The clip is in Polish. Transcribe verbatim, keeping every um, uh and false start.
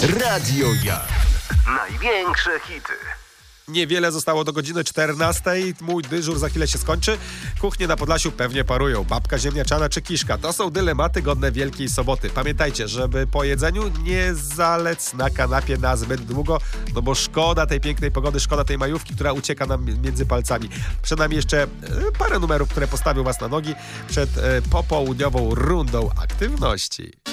Radio Jak. Największe hity. Niewiele zostało do godziny czternastej. Mój dyżur za chwilę się skończy. Kuchnie na Podlasiu pewnie parują. Babka ziemniaczana czy kiszka. To są dylematy godne Wielkiej Soboty. Pamiętajcie, żeby po jedzeniu nie zalec na kanapie na zbyt długo, no bo szkoda tej pięknej pogody, szkoda tej majówki, która ucieka nam między palcami. Przed nami jeszcze parę numerów, które postawią was na nogi przed popołudniową rundą aktywności.